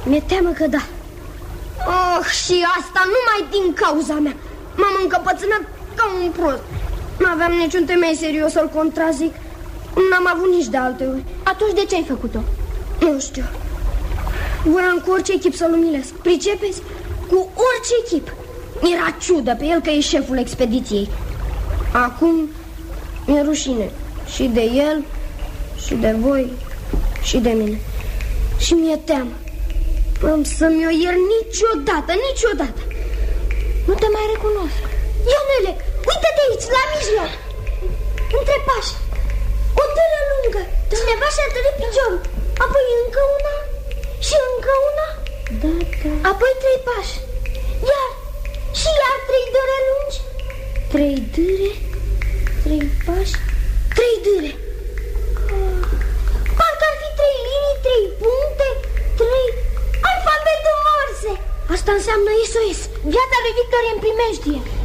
Mi-e teamă că da. Oh, și asta numai din cauza mea. M-am încăpățânat ca un prost. N-aveam niciun temei serios să-l contrazic. N-am avut nici de alte ori. Atunci de ce ai făcut-o? Nu știu. Voiam cu orice echip să-l umilesc. Pricepeți? Cu orice echip. Mi-era ciudă pe el că e șeful expediției. Acum mi-e rușine. Și de el, și de voi, și de mine. Și mi-e teamă. Am să-mi o iert niciodată, niciodată. Nu te mai recunosc. Ionele, uite-te aici, la mijloc. Între pași. O târă lungă. Cineva și-a tărit piciorul. Apoi încă una și încă una. Da. Apoi 3 pași. Iar și iar 3 dâre lungi. 3 dâre, 3 pași, 3 dâre. Parcă ar fi 3 linii, 3 puncte, 3 alfabetul Morse. Asta înseamnă SOS. Viața lui Victor e în primejdie.